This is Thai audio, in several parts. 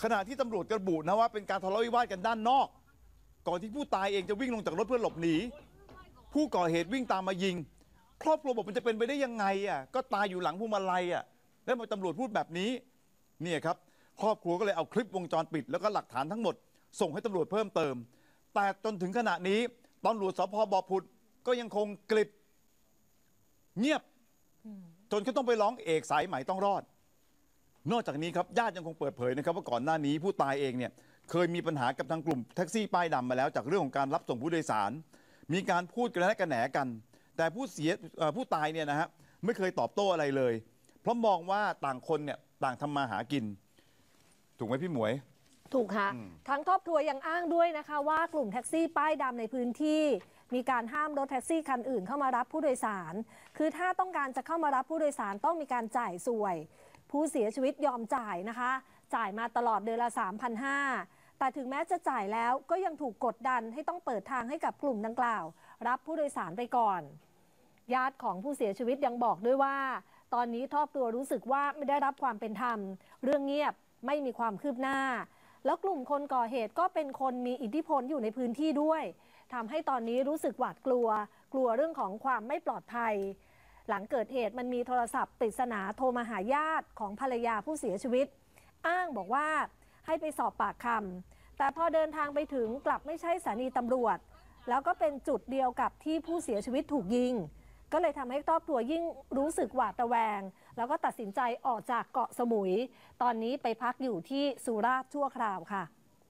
ขณะที่ตำรวจกระบุนะว่าเป็นการทะเลาะวิวาทกันด้านนอกก่อนที่ผู้ตายเองจะวิ่งลงจากรถเพื่อหลบหนีผู้ก่อเหตุวิ่งตามมายิงครอบครัวบอกมันจะเป็นไปได้ยังไงอ่ะก็ตายอยู่หลังพวงมาลัยอ่ะแล้วตำรวจพูดแบบนี้เนี่ยครับครอบครัวก็เลยเอาคลิปวงจรปิดแล้วก็หลักฐานทั้งหมดส่งให้ตำรวจเพิ่มเติมแต่จนถึงขณะนี้ตำรวจสพบ่อผุดก็ยังคงกลิบเงียบจนเขาต้องไปร้องเอกสายไหมต้องรอดนอกจากนี้ครับญาติยังคงเปิดเผยนะครับว่าก่อนหน้านี้ผู้ตายเองเนี่ยเคยมีปัญหากับทางกลุ่มแท็กซี่ป้ายดำมาแล้วจากเรื่องของการรับส่งผู้โดยสารมีการพูดกันและกันแหนกันแต่ผู้ตายเนี่ยนะฮะไม่เคยตอบโต้อะไรเลยเพราะมองว่าต่างคนเนี่ยต่างทำมาหากินถูกไหมพี่หมวยถูกค่ะทั้งครอบครัวยังอ้างด้วยนะคะว่ากลุ่มแท็กซี่ป้ายดำในพื้นที่มีการห้ามรถแท็กซี่คันอื่นเข้ามารับผู้โดยสารคือถ้าต้องการจะเข้ามารับผู้โดยสารต้องมีการจ่ายสวยผู้เสียชีวิตยอมจ่ายนะคะจ่ายมาตลอดเดือนละ 3,500 แต่ถึงแม้จะจ่ายแล้วก็ยังถูกกดดันให้ต้องเปิดทางให้กับกลุ่มดังกล่าวรับผู้โดยสารไปก่อนญาติของผู้เสียชีวิตยังบอกด้วยว่าตอนนี้ครอบครัวรู้สึกว่าไม่ได้รับความเป็นธรรมเรื่องเงียบไม่มีความคืบหน้าแล้วกลุ่มคนก่อเหตุก็เป็นคนมีอิทธิพลอยู่ในพื้นที่ด้วยทำให้ตอนนี้รู้สึกหวาดกลัวเรื่องของความไม่ปลอดภัยหลังเกิดเหตุมันมีโทรศัพท์ปริศนาโทรมาหาญาติของภรรยาผู้เสียชีวิตอ้างบอกว่าให้ไปสอบปากคำแต่พอเดินทางไปถึงกลับไม่ใช่สถานีตำรวจแล้วก็เป็นจุดเดียวกับที่ผู้เสียชีวิตถูกยิงก็เลยทำให้ครอบครัวยิ่งรู้สึกหวาดระแวงแล้วก็ตัดสินใจออกจากเกาะสมุยตอนนี้ไปพักอยู่ที่สุราษฎร์ชั่วคราวค่ะ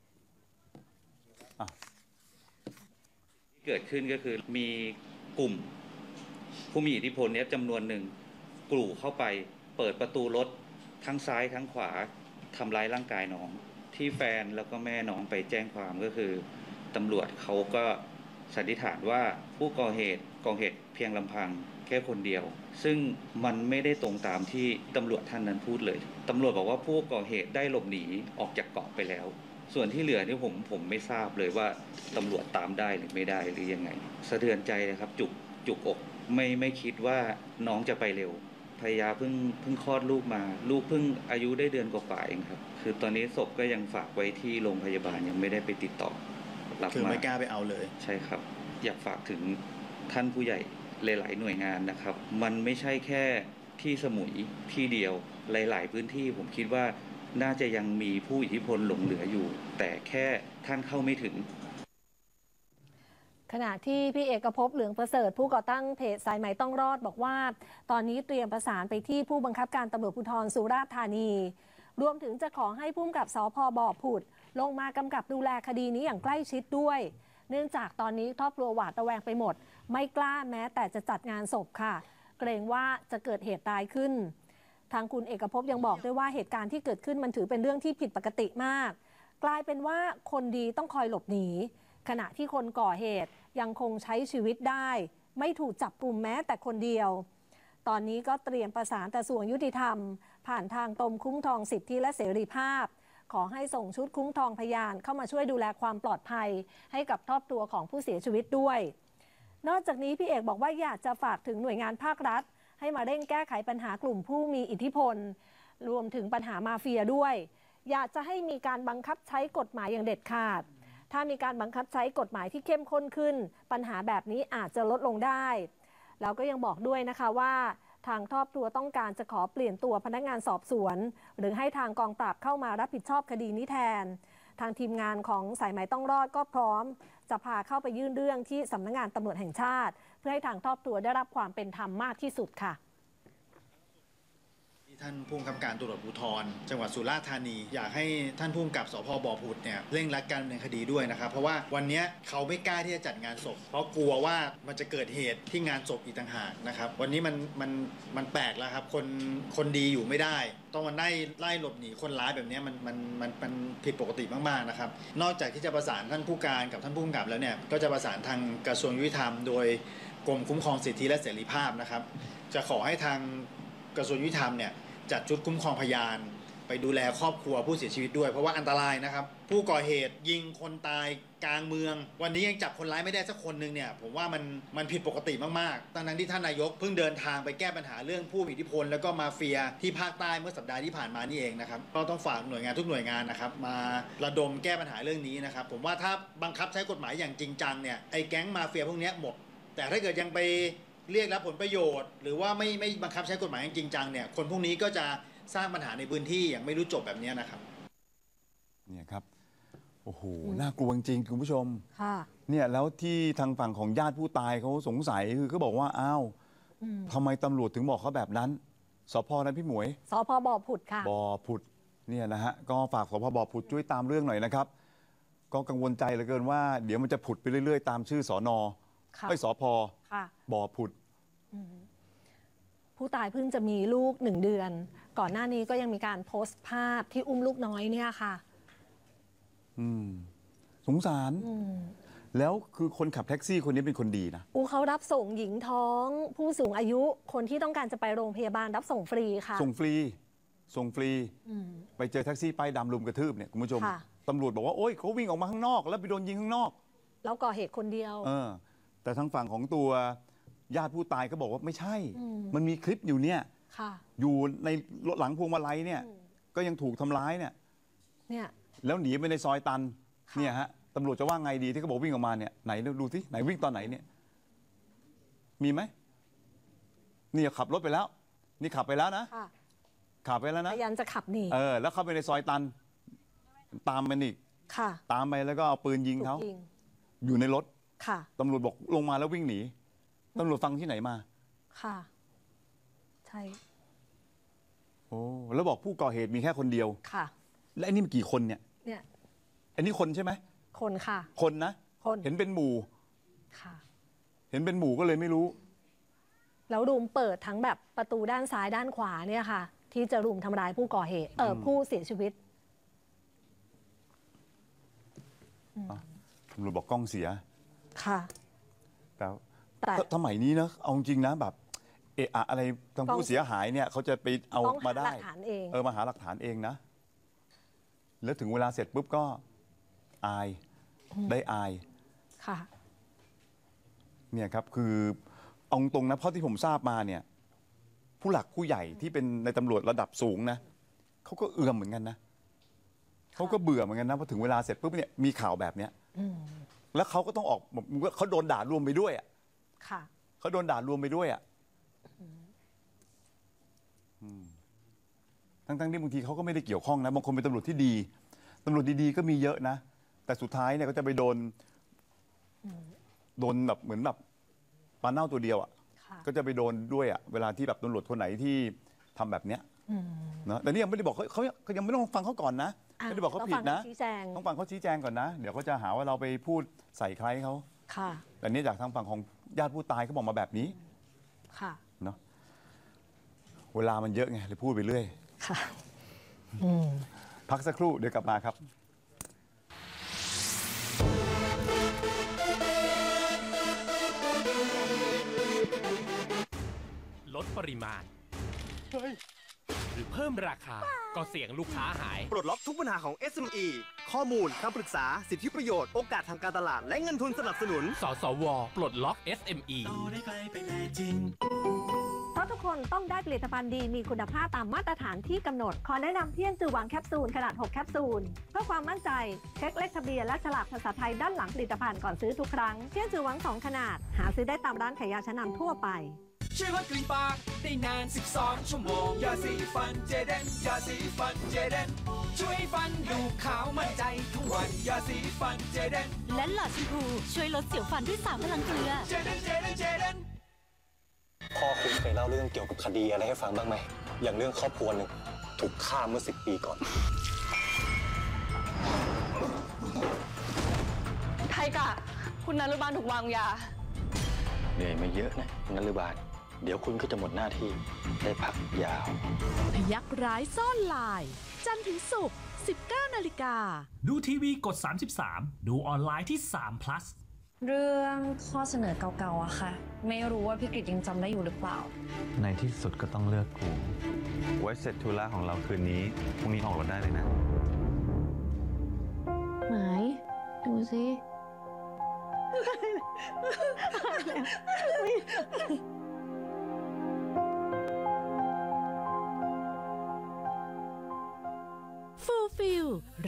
ที่เกิดขึ้นก็คือมีกลุ่มผู้มีอิทธิพลเนี่ยจำนวนหนึ่งกลุ่มเข้าไปเปิดประตูรถทั้งซ้ายทั้งขวาทำร้ายร่างกายน้องที่แฟนแล้วก็แม่น้องไปแจ้งความก็คือตำรวจเขาก็สันนิษฐานว่าผู้ก่อเหตุเพียงลำพังแค่คนเดียวซึ่งมันไม่ได้ตรงตามที่ตำรวจท่านนั้นพูดเลยตำรวจบอกว่าผู้ก่อเหตุได้หลบหนีออกจากเกาะไปแล้วส่วนที่เหลือนี่ผมไม่ทราบเลยว่าตำรวจตามได้หรือไม่ได้หรือยังไงสะเทือนใจเลยครับจุกอกไม่คิดว่าน้องจะไปเร็วภรรยาเพิ่งคลอดลูกมาลูกเพิ่งอายุได้เดือนกว่าเองครับคือตอนนี้ศพก็ยังฝากไว้ที่โรงพยาบาลยังไม่ได้ไปติดต่อรับมาคือไม่กล้าไปเอาเลยใช่ครับอยากฝากถึงท่านผู้ใหญ่หลายๆหน่วยงานนะครับมันไม่ใช่แค่ที่สมุยที่เดียวหลายๆพื้นที่ผมคิดว่าน่าจะยังมีผู้อิทธิพลหลงเหลืออยู่แต่แค่ท่านเข้าไม่ถึงขณะที่พี่เอกภพเหลืองประเสริฐผู้ก่อตั้งเพจสายไหมต้องรอดบอกว่าตอนนี้เตรียมประสานไปที่ผู้บังคับการตำรวจภูธรสุราษฎร์ธานีรวมถึงจะขอให้ผู้กำกับสภ.บ่อผุดลงมากำกับดูแลคดีนี้อย่างใกล้ชิดด้วยเนื่องจากตอนนี้ครอบครัวหวาดระแวงไปหมดไม่กล้าแม้แต่จะจัดงานศพค่ะเกรงว่าจะเกิดเหตุตายขึ้นทางคุณเอกภพยังบอกด้วยว่าเหตุการณ์ที่เกิดขึ้นมันถือเป็นเรื่องที่ผิดปกติมากกลายเป็นว่าคนดีต้องคอยหลบหนีขณะที่คนก่อเหตุยังคงใช้ชีวิตได้ไม่ถูกจับกลุ่มแม้แต่คนเดียวตอนนี้ก็เตรียมประสานกระทรวงยุติธรรมผ่านทางกรมคุ้มครองสิทธิและเสรีภาพขอให้ส่งชุดคุ้มครองพยานเข้ามาช่วยดูแลความปลอดภัยให้กับครอบครัวของผู้เสียชีวิตด้วยนอกจากนี้พี่เอกบอกว่าอยากจะฝากถึงหน่วยงานภาครัฐให้มาเร่งแก้ไขปัญหากลุ่มผู้มีอิทธิพลรวมถึงปัญหามาเฟียด้วยอยากจะให้มีการบังคับใช้กฎหมายอย่างเด็ดขาดถ้ามีการบังคับใช้กฎหมายที่เข้มข้นขึ้นปัญหาแบบนี้อาจจะลดลงได้แล้วก็ยังบอกด้วยนะคะว่าทางครอบครัวต้องการจะขอเปลี่ยนตัวพนักงานสอบสวนหรือให้ทางกองปราบเข้ามารับผิดชอบคดีนี้แทนทางทีมงานของสายไหมต้องรอดก็พร้อมจะพาเข้าไปยื่นเรื่องที่สำนักงานตำรวจแห่งชาติเพื่อให้ทางครอบครัวได้รับความเป็นธรรมมากที่สุดค่ะท่านผู้กำกับการตำรวจภูธรจังหวัดสุราษฎร์ธานีอยากให้ท่านผู้กำกับสภ.บ่อผุดเนี่ยเร่งรัดการดำเนินคดีด้วยนะครับเพราะว่าวันนี้เขาไม่กล้าที่จะจัดงานศพเพราะกลัวว่ามันจะเกิดเหตุที่งานศพอีกต่างหากนะครับวันนี้มันแปลกแล้วครับคนดีอยู่ไม่ได้ต้องมาไล่หลบหนีคนร้ายแบบนี้มันผิดปกติมากๆนะครับนอกจากที่จะประสานท่านผู้การกับท่านผู้กำกับแล้วเนี่ยก็จะประสานทางกระทรวงยุติธรรมโดยกรมคุ้มครองสิทธิและเสรีภาพนะครับจะขอให้ทางกระทรวงยุติธรรมเนี่ยจัดชุดคุ้มครองพยานไปไปดูแลครอบครัวผู้เสียชีวิตด้วยเพราะว่าอันตรายนะครับผู้ก่อเหตุยิงคนตายกลางเมืองวันนี้ยังจับคนร้ายไม่ได้สักคนหนึ่งเนี่ยผมว่ามันผิดปกติมากๆทั้งที่ท่านนายกเพิ่งเดินทางไปแก้ปัญหาเรื่องผู้มีอิทธิพลแล้วก็มาเฟียที่ภาคใต้เมื่อสัปดาห์ที่ผ่านมานี่เองนะครับก็ต้องฝากหน่วยงานทุกหน่วยงานนะครับมาระดมแก้ปัญหาเรื่องนี้นะครับผมว่าถ้าบังคับใช้กฎหมายอย่างจริงจังเนี่ยไอ้แก๊งมาเฟียพวกนี้หมดแต่ถ้าเกิดยังไปเรียกรับผลประโยชน์หรือว่าไม่บังคับใช้กฎหมายอย่างจริงจังเนี่ยคนพวกนี้ก็จะสร้างปัญหาในพื้นที่อย่างไม่รู้จบแบบนี้นะครับเนี่ยครับโอ้โหน่ากลัวจริงคุณผู้ชมค่ะเนี่ยแล้วที่ทางฝั่งของญาติผู้ตายเขาสงสัยคือเขาบอกว่าอ้าวทำไมตำรวจถึงบอกเขาแบบนั้นสพนะพี่หมวยสพบ่อผุดค่ะบ่อผุดเนี่ยนะฮะก็ฝากสพบ่อผุดช่วยตามเรื่องหน่อยนะครับก็กังวลใจเหลือเกินว่าเดี๋ยวมันจะผุดไปเรื่อยๆตามชื่อสนค่ะไม่สพค่ะบ่อผุดผู้ตายเพิ่งจะมีลูก1 เดือน ก่อนหน้านี้ก็ยังมีการโพสต์ภาพที่อุ้มลูกน้อยเนี่ยค่ะสงสาร แล้วคือคนขับแท็กซี่คนนี้เป็นคนดีนะเขารับส่งหญิงท้องผู้สูงอายุคนที่ต้องการจะไปโรงพยาบาลรับส่งฟรีค่ะส่งฟรีไปเจอแท็กซี่ป้ายดำรุมกระทืบเนี่ยคุณผู้ชมค่ะตำรวจบอกว่าโอ๊ยเขาวิ่งออกมาข้างนอกแล้วไปโดนยิงข้างนอกแล้วก่อเหตุคนเดียวแต่ทางฝั่งของตัวญาติผู้ตายก็บอกว่าไม่ใช่ มันมีคลิปอยู่เนี่ยค่ะอยู่ในรถหลังพวงมาลัยเนี่ยก็ยังถูกทำร้ายเนี่ย แล้วหนีไปในซอยตันค่ะเนี่ยฮะตำรวจจะว่าไงดีที่เขาบอกวิ่งออกมาเนี่ยไหนดูสิไหนวิ่งตอนไหนเนี่ยมีไหมนี่ขับรถไปแล้วนี่ขับไปแล้วนะค่ะขับไปแล้วนะพยายามจะขับหนีแล้วเข้าไปในซอยตันตามมันอีกค่ะตามไปแล้วก็เอาปืนยิงเขาถูกยิงอยู่ในรถค่ะตำรวจบอกลงมาแล้ววิ่งหนีตำรวจฟังที่ไหนมาค่ะ ใช่โอ้แล้วบอกผู้ก่อเหตุมีแค่คนเดียวค่ะและอันนี้มันกี่คนเนี่ยเนี่ยอันนี้คนใช่ไหมคนค่ะคนนะคนเห็นเป็นหมู่ค่ะเห็นเป็นหมู่ก็เลยไม่รู้แล้วรุมเปิดทั้งแบบประตูด้านซ้ายด้านขวาเนี่ยค่ะ ที่จะรุมทำร้ายผู้ก่อเหตุผู้เสียชีวิตตำรวจบอกกล้องเสียค่ะแต่แต่สมัยนี้นะเอาจริงนะแบบอะไรทางผู้เสียหายเนี่ยเขาจะไปเอาต้องหามาได้หลักฐานเองมาหาหลักฐานเองนะ แล้วถึงเวลาเสร็จปุ๊บก็อายได้อายค่ะเนี่ยครับคือเอาตรงนะเพราะที่ผมทราบมาเนี่ยผู้หลักผู้ใหญ่ที่เป็นในตำรวจระดับสูงนะเขาก็เอื่อมเหมือนกันนะเขาก็เบื่อเหมือนกันนะพอถึงเวลาเสร็จปุ๊บเนี่ยมีข่าวแบบเนี้ยแล้วเขาก็ต้องออกเขาโดนด่ารวมไปด้วยอ่ะค่ะเขาโดนด่ารวมไปด้วยอ่ะทั้งที่บางทีเขาก็ไม่ได้เกี่ยวข้องนะบางคนเป็นตำรวจที่ดีตำรวจดีๆก็มีเยอะนะแต่สุดท้ายเนี่ยก็จะไปโดนแบบเหมือนแบบปลาเน่าตัวเดียวอ่ะค่ะก็จะไปโดนด้วยอ่ะเวลาที่แบบตำรวจคนไหนที่ทำแบบเนี้ยนะแต่นี่ยังไม่ได้บอกเขายังไม่ต้องฟังเขาก่อนนะไม่ได้บอกเขาผิดนะต้องฟังเขาชี้แจงต้องฟังเขาชี้แจงก่อนนะเดี๋ยวเขาจะหาว่าเราไปพูดใส่ใครเขาค่ะแต่นี่จากทางฝั่งของญาติผู้ตายเขาบอกมาแบบนี้ค่ะเนาะเวลามันเยอะไงเลยพูดไปเรื่อยค่ะพักสักครู่เดี๋ยวกลับมาครับลดปริมาณหรือเพิ่มราคาก็เสี่ยงลูกค้าหายปลดล็อกทุกปัญหาของ SME ข้อมูลคำปรึกษาสิทธิประโยชน์โอกาสทางการตลาดและเงินทุนสนับสนุนสสว ปลดล็อก SME เพราะทุกคนต้องได้ผลิตภัณฑ์ดีมีคุณภาพตามมาตรฐานที่กำหนด ขอแนะนำเที่ยงจือหวังแคปซูลขนาด 6 แคปซูล เพื่อความมั่นใจ เช็คเลขทะเบียนและฉลากภาษาไทยด้านหลังผลิตภัณฑ์ก่อนซื้อทุกครั้ง เที่ยงจือหวัง 2 ขนาด หาซื้อได้ตามร้านขายยาชั้นนำทั่วไปช่วยลดกลิ่นปากได้นาน 12 ชั่วโมงยาสีฟันเจเดนยาสีฟันเจเดนช่วยฟันดูขาวมั่นใจทุกวันยาสีฟันเจเดนและหลอดแชมพูช่วยลดเสียวฟันด้วย3 พลังเกลือเจเดนเจเดนเจเดนพ่อคุณเคยเล่าเรื่องเกี่ยวกับคดีอะไรให้ฟังบ้างไหม อย่างเรื่องครอบครัวหนึ่งถูกฆ่าเมื่อ10 ปีก่อนไทยกะ คุณนฤบาลถูกวางยาเหนื่อยมาเยอะนะคุณนฤบาลเดี๋ยวคุณก็จะหมดหน้าที่ได้พักยาวพยักร้ายซ่อนลาย จันทร์ถึงศุกร์ 19 นาฬิกาดูทีวีกด 33 ดูออนไลน์ที่3 plus เรื่องข้อเสนอเก่าๆอะค่ะ ไม่รู้ว่าพี่กฤษยังจำได้อยู่หรือเปล่าในที่สุดก็ต้องเลือกกู ไว้เสร็จธุระของเราคืนนี้พรุ่งนี้ออกรถได้เลยนะไหน ดูสิ